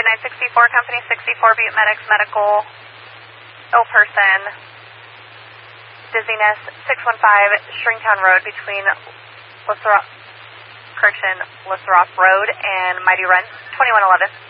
2964, Company 64, Butte Medics, medical, ill person, dizziness, 615 Stringtown Road between Lasarop Road and Mighty Run, 2111.